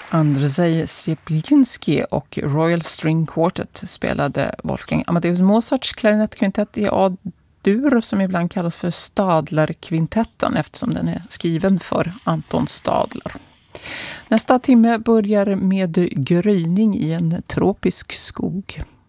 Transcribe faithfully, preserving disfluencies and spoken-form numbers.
Andrzej Zieplinski och Royal String Quartet spelade Wolfgang Amadeus Mozarts klarinettkvintett i A-dur som ibland kallas för Stadlerkvintetten eftersom den är skriven för Anton Stadler. Nästa timme börjar med gryning i en tropisk skog.